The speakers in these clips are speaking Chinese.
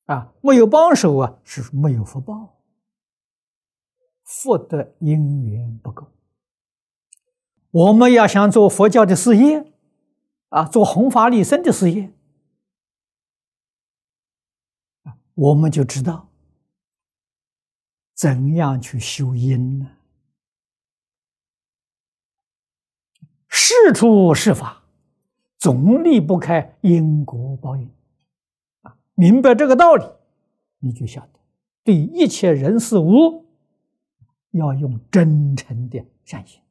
没有帮手是没有福报，福德因缘不够。我们要想做佛教的事业，做弘法利生的事业，我们就知道怎样去修因呢？事出事法，总离不开因果报应。明白这个道理，你就晓得对一切人事物要用真诚的善心，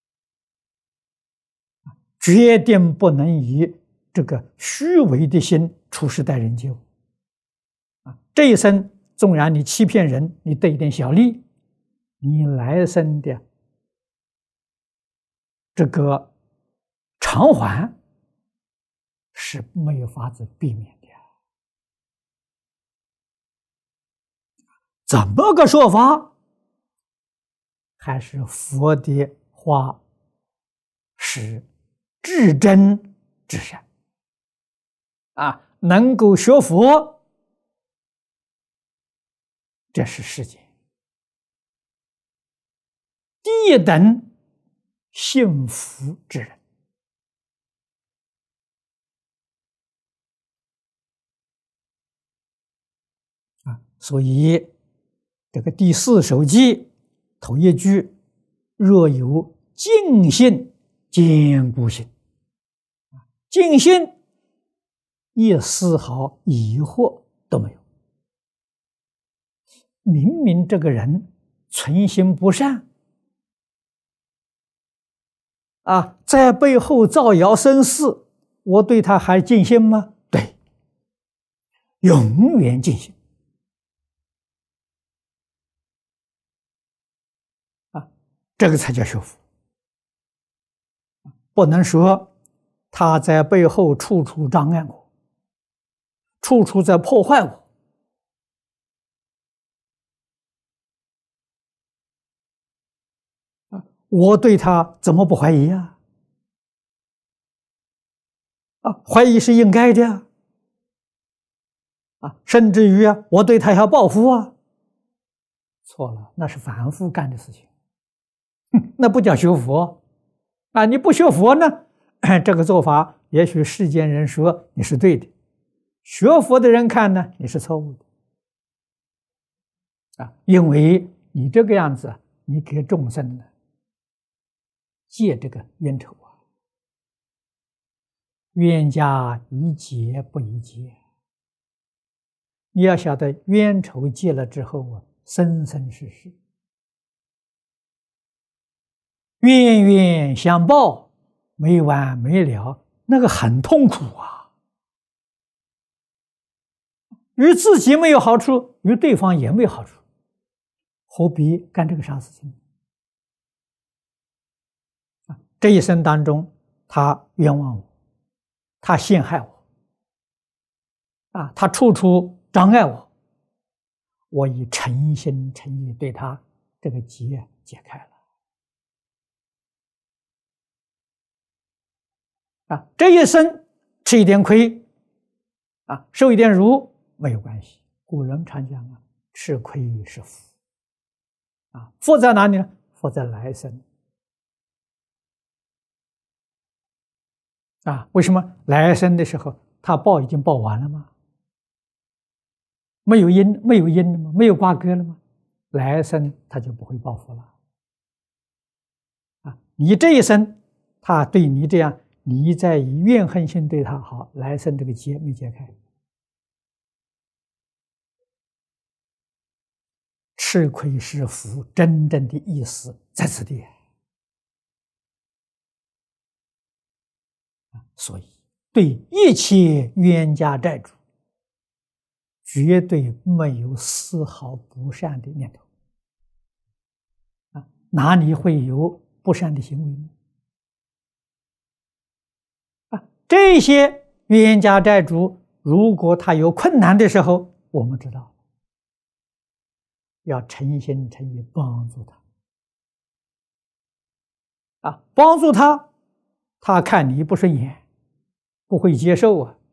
决定不能以这个虚伪的心处事待人接物。这一生纵然你欺骗人，你得一点小利，你来生的这个偿还是没有法子避免的。怎么个说法？还是佛的话是至真至善能够学佛，这是世间第一等幸福之人。所以这个第四首偈头一句，若有净心坚固心，净心一丝毫疑惑都没有。明明这个人存心不善在背后造谣生事，我对他还尽心吗？对，永远尽心。这个才叫学佛。不能说他在背后处处障碍我，处处在破坏我。我对他怎么不怀疑怀疑是应该的甚至于我对他要报复错了，那是凡夫干的事情，那不叫学佛你不学佛呢，这个做法也许世间人说你是对的，学佛的人看呢你是错误的因为你这个样子你给众生呢借这个冤仇冤家宜解不宜结。你要晓得冤仇结了之后生生世世冤冤相报，没完没了，那个很痛苦于自己没有好处，于对方也没有好处，何必干这个傻事情？这一生当中他冤枉我，他陷害我他处处障碍我，我以诚心诚意对他这个结解开了这一生吃一点亏受一点辱没有关系。古人常讲吃亏是福福在哪里呢？福在来生为什么来生的时候他报已经报完了吗？没有因了吗？没有瓜葛了吗？来生他就不会报复了你这一生他对你这样，你在以怨恨心对他好，来生这个结没解开。吃亏是福真正的意思在此地所以对一切冤家债主绝对没有丝毫不善的念头哪里会有不善的行为呢？这些冤家债主如果他有困难的时候，我们知道要诚心诚意帮助他帮助他，他看你不顺眼，不会接受